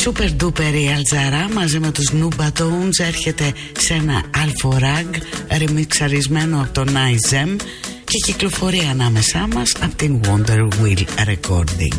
Super Duper η Αλτζαρά μαζί με τους Nuba Tones έρχεται σε ένα Alforag ρεμιξαρισμένο από τον Nizem και κυκλοφορεί ανάμεσά μας από την Wonder Wheel Recording.